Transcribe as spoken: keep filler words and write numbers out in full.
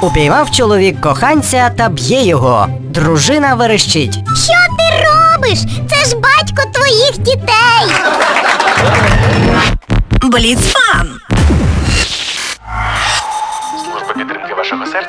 Упіймав чоловік коханця та б'є його. Дружина верещить. Що ти робиш? Це ж батько твоїх дітей! Бліцфан! Служба підтримки вашого серця